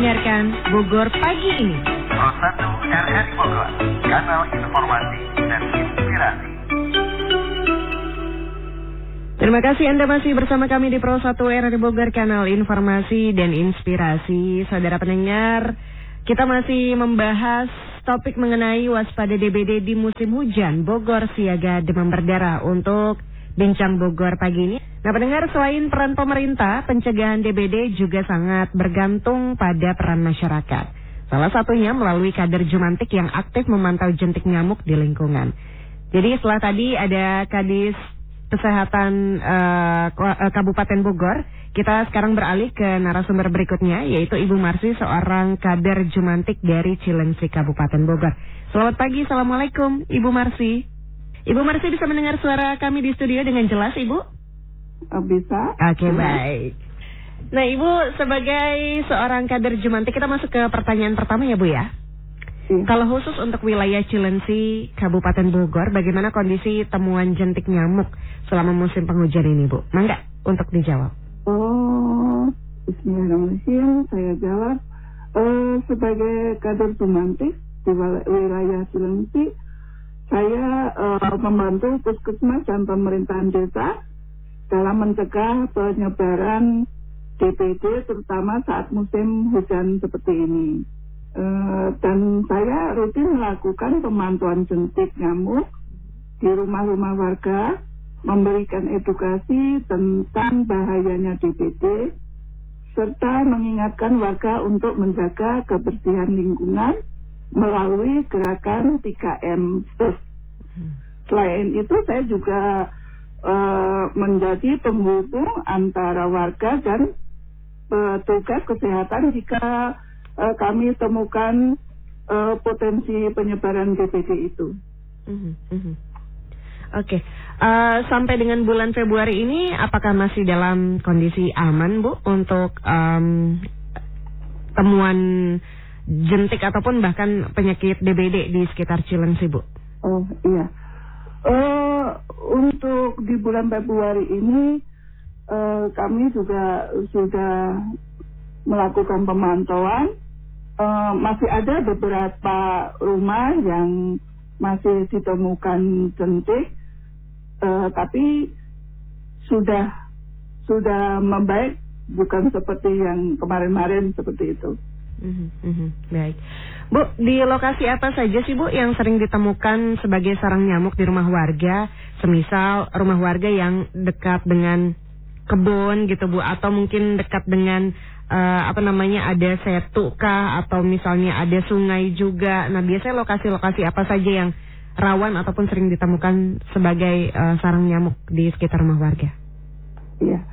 mendengarkan Bogor Pagi ini. Pro 1 RRI Bogor, kanal informasi dan inspirasi. Terima kasih Anda masih bersama kami di Pro 1 RRI Bogor, kanal informasi dan inspirasi. Saudara pendengar, kita masih membahas topik mengenai waspada DBD di musim hujan. Bogor siaga demam berdarah untuk Bincang Bogor pagi ini. Nah pendengar, selain peran pemerintah, pencegahan DBD juga sangat bergantung pada peran masyarakat. Salah satunya melalui kader Jumantik yang aktif memantau jentik nyamuk di lingkungan. Jadi setelah tadi ada Kadis Kesehatan Kabupaten Bogor, kita sekarang beralih ke narasumber berikutnya, yaitu Ibu Marsi, seorang kader Jumantik dari Cilengsi, Kabupaten Bogor. Selamat pagi, Assalamualaikum Ibu Marsi. Ibu Marsi bisa mendengar suara kami di studio dengan jelas, Ibu? Bisa. Oke, baik. Nah, Ibu sebagai seorang kader Jumantik, kita masuk ke pertanyaan pertama ya, Bu ya. Kalau khusus untuk wilayah Cilengsi, Kabupaten Bogor, bagaimana kondisi temuan jentik nyamuk selama musim penghujan ini, Bu? Mangga untuk dijawab. Bismillahirrahmanirrahim, saya jawab. Sebagai kader Jumantik di wilayah Cilengsi, saya membantu puskesmas dan pemerintahan desa dalam mencegah penyebaran DBD, terutama saat musim hujan seperti ini. Dan saya rutin melakukan pemantauan jentik nyamuk di rumah-rumah warga, memberikan edukasi tentang bahayanya DBD, serta mengingatkan warga untuk menjaga kebersihan lingkungan melalui gerakan 3M. Selain itu, saya juga menjadi penghubung antara warga dan petugas kesehatan jika kami temukan potensi penyebaran DBD itu. Oke. Sampai dengan bulan Februari ini, apakah masih dalam kondisi aman, Bu, untuk temuan jentik ataupun bahkan penyakit DBD di sekitar Cilengsi, Bu? Oh iya. Untuk di bulan Februari ini kami juga sudah melakukan pemantauan. Masih ada beberapa rumah yang masih ditemukan jentik, tapi sudah membaik, bukan seperti yang kemarin-kemarin seperti itu. Baik, Bu, di lokasi apa saja sih, Bu, yang sering ditemukan sebagai sarang nyamuk di rumah warga? Semisal rumah warga yang dekat dengan kebun gitu, Bu, atau mungkin dekat dengan ada setu kah, atau misalnya ada sungai juga. Nah, biasanya lokasi-lokasi apa saja yang rawan ataupun sering ditemukan sebagai sarang nyamuk di sekitar rumah warga? Iya.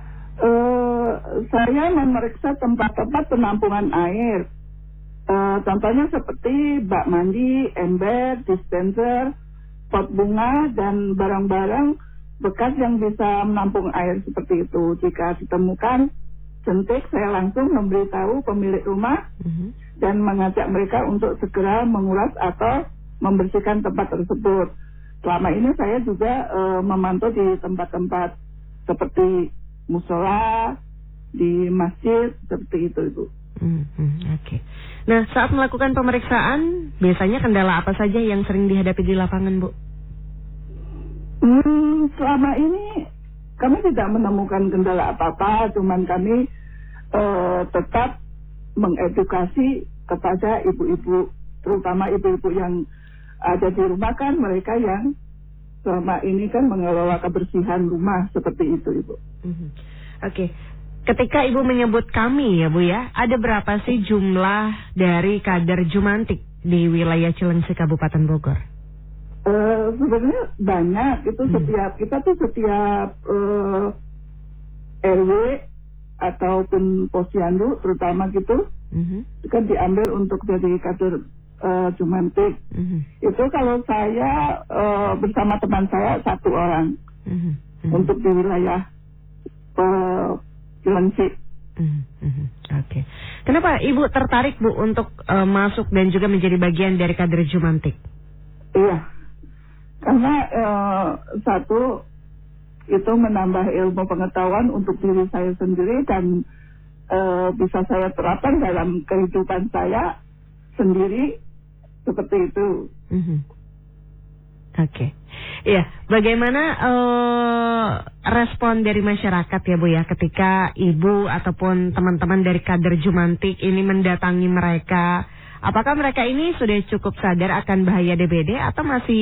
Saya memeriksa tempat-tempat penampungan air. Contohnya seperti bak mandi, ember, dispenser, pot bunga, dan barang-barang bekas yang bisa menampung air seperti itu. Jika ditemukan jentik, saya langsung memberitahu pemilik rumah dan mengajak mereka untuk segera menguras atau membersihkan tempat tersebut. Selama ini saya juga memantau di tempat-tempat seperti musola, di masjid, seperti itu, Ibu. Oke. Nah, saat melakukan pemeriksaan, biasanya kendala apa saja yang sering dihadapi di lapangan, Bu? Selama ini kami tidak menemukan kendala apa-apa, cuman kami tetap mengedukasi kepada ibu-ibu, terutama ibu-ibu yang ada di rumah, kan mereka yang selama ini kan mengelola kebersihan rumah, seperti itu, Ibu. Oke. Ketika Ibu menyebut kami ya, Bu ya, ada berapa sih jumlah dari kader Jumantik di wilayah Cilengsi, Kabupaten Bogor? Sebenarnya banyak. Itu setiap RW ataupun posyandu terutama gitu, kan diambil untuk jadi kader Jumantik. Itu kalau saya bersama teman saya 1 orang untuk di wilayah Cilengsi. Oke. Kenapa Ibu tertarik, Bu, untuk masuk dan juga menjadi bagian dari kader Jumantik? Iya, karena satu itu menambah ilmu pengetahuan untuk diri saya sendiri, dan bisa saya terapkan dalam kehidupan saya sendiri seperti itu. Oke. Iya, bagaimana respon dari masyarakat ya Bu ya ketika Ibu ataupun teman-teman dari kader Jumantik ini mendatangi mereka? Apakah mereka ini sudah cukup sadar akan bahaya DBD atau masih